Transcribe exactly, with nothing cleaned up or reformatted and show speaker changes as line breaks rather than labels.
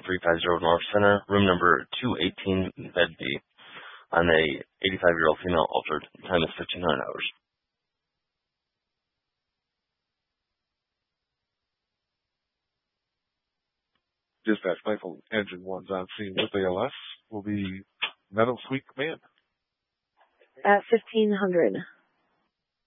three five zero North Center, room number two eighteen, bed B, on a eighty-five-year-old female altered. Time is fifteen hundred hours.
Dispatch Rifle Engine one's on scene with A L S will be Meadow Sweet Command.
At fifteen hundred.